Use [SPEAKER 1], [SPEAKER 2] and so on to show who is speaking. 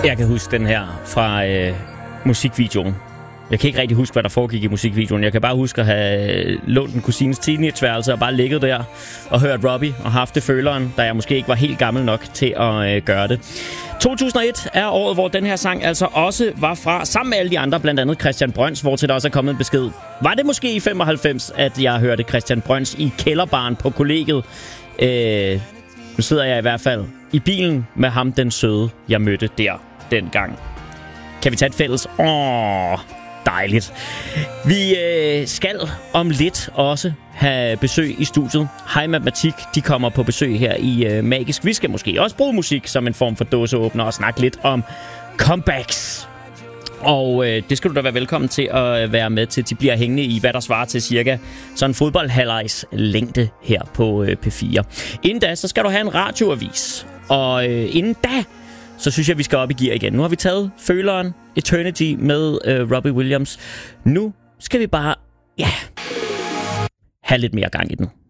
[SPEAKER 1] Jeg kan huske den her fra musikvideoen. Jeg kan ikke rigtig huske, hvad der foregik i musikvideoen. Jeg kan bare huske at have lånt en kusines teenageværelse og bare ligget der og hørt Robbie og haft det føleren, da jeg måske ikke var helt gammel nok til at gøre det. 2001 er året, hvor den her sang altså også var fra, sammen med alle de andre, blandt andet Christian Brøns, hvor til der også er kommet en besked. Var det måske i 95, at jeg hørte Christian Brøns i kælderbaren på kollegiet? Nu sidder jeg i hvert fald i bilen med ham, den søde, jeg mødte der dengang. Kan vi tage et fælles? Dejligt. Vi skal om lidt også have besøg i studiet. Hej Matematik, de kommer på besøg her i Magisk. Vi skal måske også bruge musik som en form for dåseåbner og snakke lidt om comebacks. Og det skal du da være velkommen til at være med til. De bliver hængende i, hvad der svarer til cirka sådan en fodboldhalvlejs længde her på P4. Inden da, så skal du have en radioavis. Og inden da, så synes jeg, vi skal op i gear igen. Nu har vi taget føleren Eternity med Robbie Williams. Nu skal vi bare, have lidt mere gang i den.